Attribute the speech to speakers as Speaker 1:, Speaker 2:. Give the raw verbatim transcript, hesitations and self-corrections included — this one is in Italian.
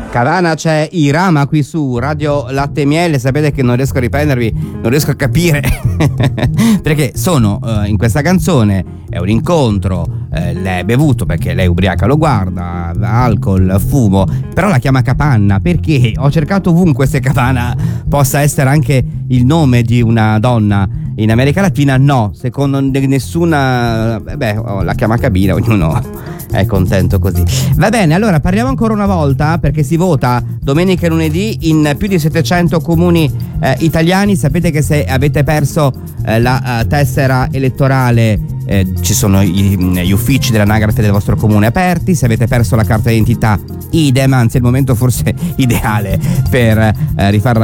Speaker 1: Cavana, c'è Irama qui su Radio Latte e Miele. Sapete che non riesco a riprendervi, non riesco a capire perché sono uh, in questa canzone è un incontro, eh, lei è bevuto perché lei ubriaca lo guarda, alcol, fumo, però la chiama Capanna perché ho cercato ovunque se Capanna possa essere anche il nome di una donna in America Latina. No, secondo nessuna, beh, la chiama Cabina, ognuno è contento così. Va bene, allora parliamo ancora una volta perché si vota domenica e lunedì in più di settecento comuni eh, italiani. Sapete che se avete perso eh, la uh, tessera elettorale eh, ci sono gli, gli uffici dell'anagrafe del vostro comune aperti. Se avete perso la carta d'identità, idem, anzi è il momento forse ideale per eh, rifare